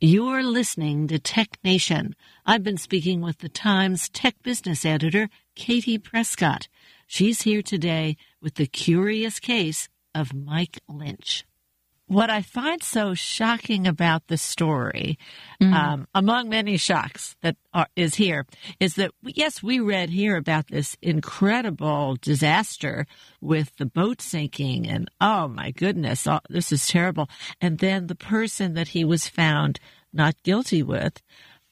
You're listening to Tech Nation. I've been speaking with the Times tech business editor, Katie Prescott. She's here today with the curious case of Mike Lynch. What I find so shocking about the story, among many shocks that is here, is that, yes, we read here about this incredible disaster with the boat sinking, and oh my goodness, this is terrible. And then the person that he was found not guilty with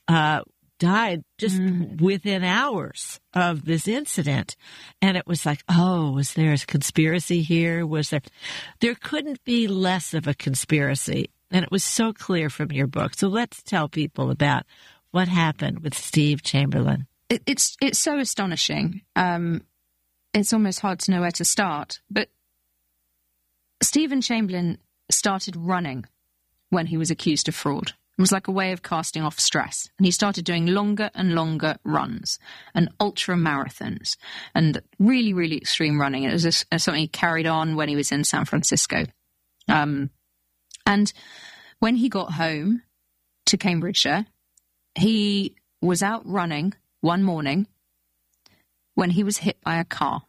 died just within hours of this incident. And it was like, oh, was there a conspiracy here? There couldn't be less of a conspiracy. And it was so clear from your book. So let's tell people about what happened with Steve Chamberlain. It's so astonishing. It's almost hard to know where to start. But Stephen Chamberlain started running when he was accused of fraud. It was like a way of casting off stress. And he started doing longer and longer runs and ultra marathons and really, really extreme running. It was something he carried on when he was in San Francisco. And when he got home to Cambridgeshire, he was out running one morning when he was hit by a car.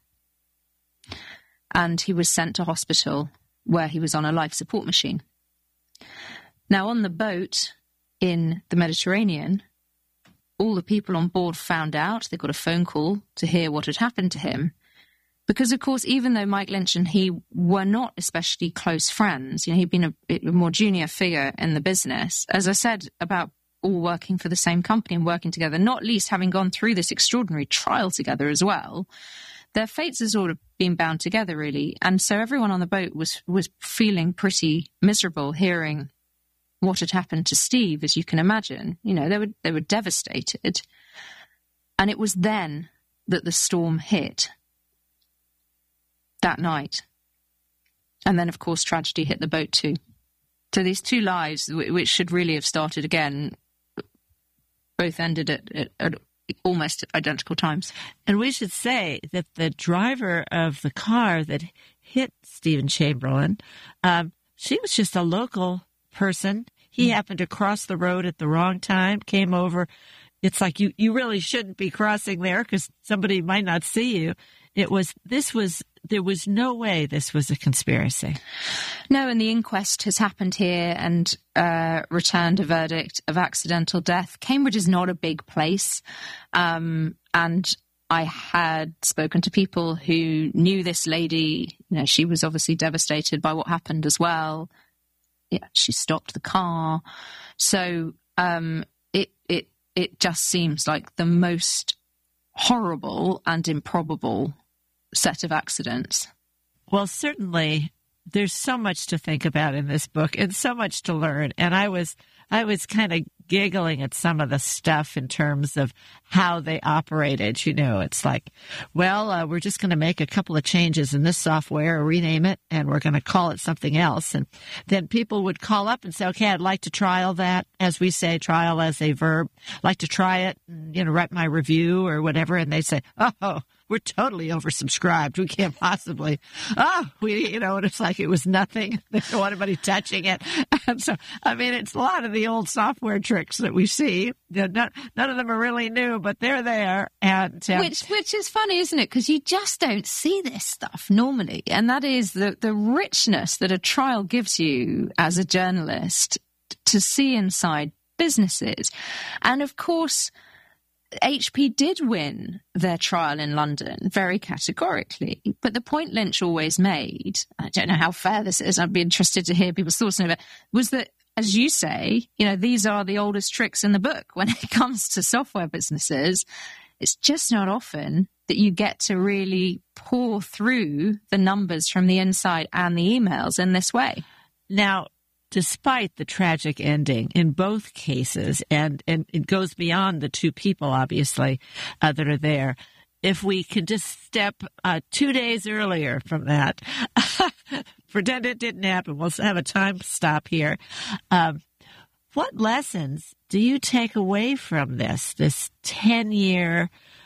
And he was sent to hospital where he was on a life support machine. Now, on the boat in the Mediterranean, all the people on board found out. They got a phone call to hear what had happened to him. Because, of course, even though Mike Lynch and he were not especially close friends, he'd been a more junior figure in the business, as I said about all working for the same company and working together, not least having gone through this extraordinary trial together as well, their fates had sort of been bound together, really. And so everyone on the boat was feeling pretty miserable hearing what had happened to Steve, as you can imagine. They were devastated. And it was then that the storm hit that night. And then, of course, tragedy hit the boat too. So these two lives, which should really have started again, both ended at almost identical times. And we should say that the driver of the car that hit Stephen Chamberlain, she was just a local person. He happened to cross the road at the wrong time, came over. It's like you really shouldn't be crossing there because somebody might not see you. There was no way this was a conspiracy. No, and the inquest has happened here and returned a verdict of accidental death. Cambridge is not a big place. And I had spoken to people who knew this lady. She was obviously devastated by what happened as well. Yeah, she stopped the car. So it just seems like the most horrible and improbable set of accidents. Well, certainly there's so much to think about in this book and so much to learn. And I was kind of giggling at some of the stuff in terms of how they operated. It's like, well, we're just going to make a couple of changes in this software or rename it, and we're going to call it something else. And then people would call up and say, okay, I'd like to trial that. As we say, trial as a verb, like to try it, and, write my review or whatever. And they say, oh, we're totally oversubscribed. We can't possibly. And it's like it was nothing. They don't want anybody touching it. And so, it's a lot of the old software tricks that we see. None of them are really new, but they're there. And which is funny, isn't it? Because you just don't see this stuff normally. And that is the richness that a trial gives you as a journalist to see inside businesses. And of course, HP did win their trial in London very categorically. But the point Lynch always made, I don't know how fair this is, I'd be interested to hear people's thoughts on it, was that, as you say, these are the oldest tricks in the book when it comes to software businesses. It's just not often that you get to really pour through the numbers from the inside and the emails in this way. Now, despite the tragic ending in both cases, and it goes beyond the two people, obviously, that are there, if we could just step 2 days earlier from that, pretend it didn't happen, we'll have a time stop here. What lessons do you take away from this 10-year